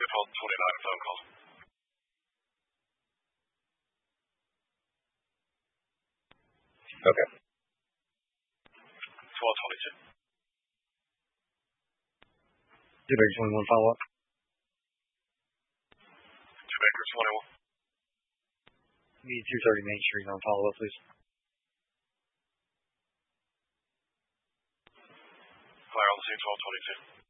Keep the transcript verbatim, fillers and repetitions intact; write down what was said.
Default twenty-nine phone call. Okay. twelve twenty-two. Two Baker twenty-one follow-up. Two Baker twenty-one. Need two thirty Main Street on follow-up, please. Fire on the scene twelve twenty-two.